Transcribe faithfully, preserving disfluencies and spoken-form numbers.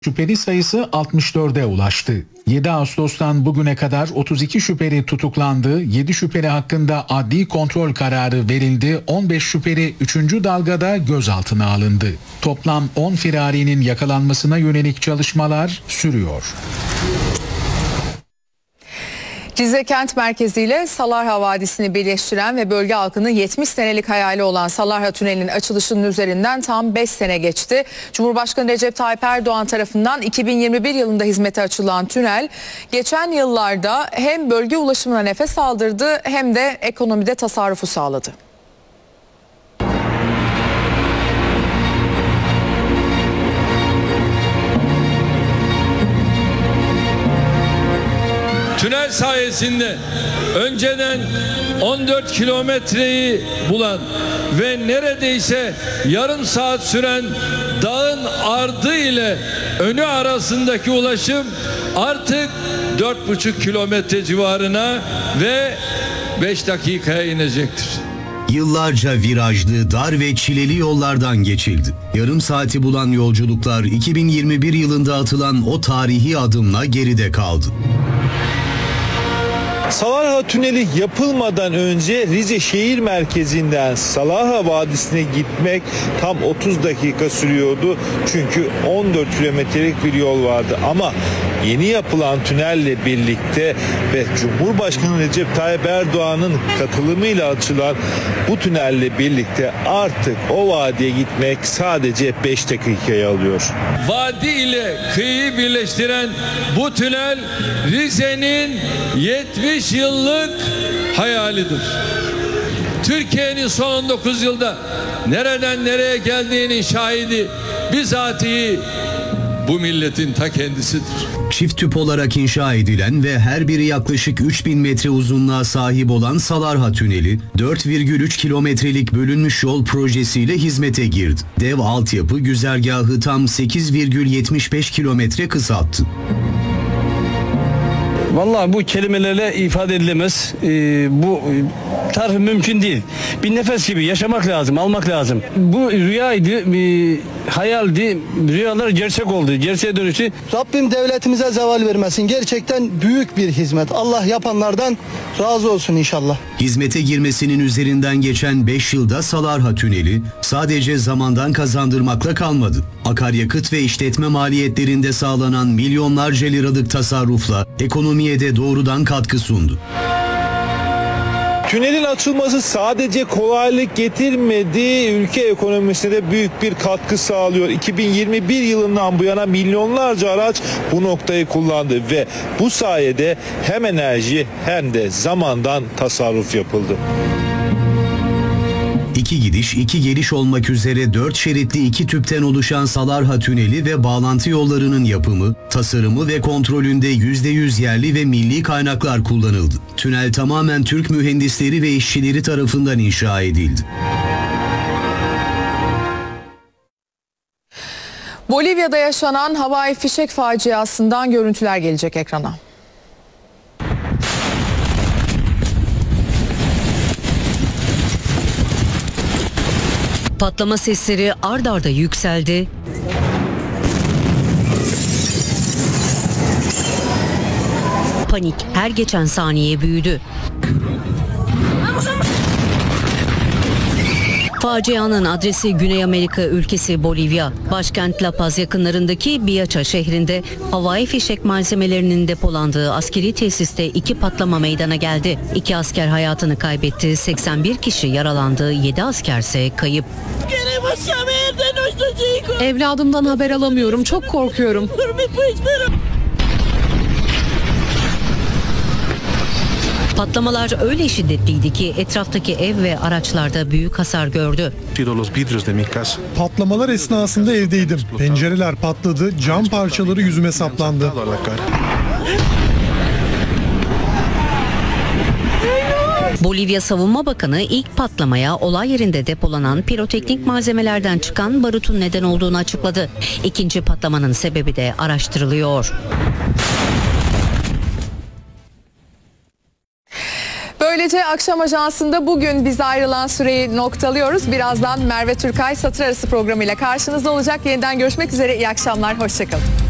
Şüpheli sayısı altmış dörde ulaştı. yedi Ağustos'tan bugüne kadar otuz iki şüpheli tutuklandı, yedi şüpheli hakkında adli kontrol kararı verildi, on beş şüpheli üçüncü dalgada gözaltına alındı. Toplam on firarinin yakalanmasına yönelik çalışmalar sürüyor. Rize kent merkeziyle Salarha Vadisi'ni birleştiren ve bölge halkının yetmiş senelik hayali olan Salarha Tüneli'nin açılışının üzerinden tam beş sene geçti. Cumhurbaşkanı Recep Tayyip Erdoğan tarafından iki bin yirmi bir yılında hizmete açılan tünel, geçen yıllarda hem bölge ulaşımına nefes aldırdı hem de ekonomide tasarrufu sağladı. Tünel sayesinde önceden on dört kilometreyi bulan ve neredeyse yarım saat süren dağın ardı ile önü arasındaki ulaşım artık dört buçuk kilometre civarına ve beş dakikaya inecektir. Yıllarca virajlı, dar ve çileli yollardan geçildi. Yarım saati bulan yolculuklar iki bin yirmi bir yılında atılan o tarihi adımla geride kaldı. Salarha Tüneli yapılmadan önce Rize şehir merkezinden Salarha Vadisi'ne gitmek tam otuz dakika sürüyordu. Çünkü on dört kilometrelik bir yol vardı. Ama yeni yapılan tünelle birlikte ve Cumhurbaşkanı Recep Tayyip Erdoğan'ın katılımıyla açılan bu tünelle birlikte artık o vadiye gitmek sadece beş dakikayı alıyor. Vadi ile kıyıyı birleştiren bu tünel Rize'nin yetmiş yıllık hayalidir. Türkiye'nin son on dokuz yılda nereden nereye geldiğinin şahidi bizatihi bu milletin ta kendisidir. Çift tüp olarak inşa edilen ve her biri yaklaşık üç bin metre uzunluğa sahip olan Salarha Tüneli, dört virgül üç kilometrelik bölünmüş yol projesiyle hizmete girdi. Dev altyapı güzergahı tam sekiz virgül yetmiş beş kilometre kısalttı. Vallahi bu kelimelerle ifade edilemez. Ee, bu tarif mümkün değil. Bir nefes gibi yaşamak lazım, almak lazım. Bu rüyaydı, bir hayaldi. Rüyalar gerçek oldu. Gerçeğe dönüştü. Rabbim devletimize zeval vermesin. Gerçekten büyük bir hizmet. Allah yapanlardan razı olsun inşallah. Hizmete girmesinin üzerinden geçen beş yılda Salarha Tüneli sadece zamandan kazandırmakla kalmadı. Akaryakıt ve işletme maliyetlerinde sağlanan milyonlarca liralık tasarrufla ekonomiye de doğrudan katkı sundu. Tünelin açılması sadece kolaylık getirmedi, ülke ekonomisine de büyük bir katkı sağlıyor. iki bin yirmi bir yılından bu yana milyonlarca araç bu noktayı kullandı ve bu sayede hem enerji hem de zamandan tasarruf yapıldı. İki gidiş, iki geliş olmak üzere dört şeritli iki tüpten oluşan Salarha Tüneli ve bağlantı yollarının yapımı, tasarımı ve kontrolünde yüzde yüz yerli ve milli kaynaklar kullanıldı. Tünel tamamen Türk mühendisleri ve işçileri tarafından inşa edildi. Bolivya'da yaşanan havai fişek faciasından görüntüler gelecek ekrana. Patlama sesleri ard arda yükseldi. Panik her geçen saniye büyüdü. Facianın adresi Güney Amerika ülkesi Bolivya. Başkent La Paz yakınlarındaki Biaça şehrinde havai fişek malzemelerinin depolandığı askeri tesiste iki patlama meydana geldi. İki asker hayatını kaybetti, seksen bir kişi yaralandı, yedi askerse kayıp. Evladımdan haber alamıyorum, çok korkuyorum. Patlamalar öyle şiddetliydi ki etraftaki ev ve araçlarda büyük hasar gördü. Patlamalar esnasında evdeydim. Pencereler patladı, cam parçaları yüzüme saplandı. Bolivya Savunma Bakanı ilk patlamaya olay yerinde depolanan piroteknik malzemelerden çıkan barutun neden olduğunu açıkladı. İkinci patlamanın sebebi de araştırılıyor. Böylece akşam ajansında bugün bize ayrılan süreyi noktalıyoruz. Birazdan Merve Türkay Satır Arası programıyla karşınızda olacak. Yeniden görüşmek üzere. İyi akşamlar. Hoşçakalın.